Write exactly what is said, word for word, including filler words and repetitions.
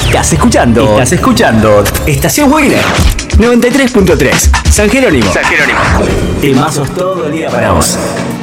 Estás escuchando. Estás escuchando. Estación Wheeler. noventa y tres punto tres. San Jerónimo. San Jerónimo. Temazos todo el día para vos.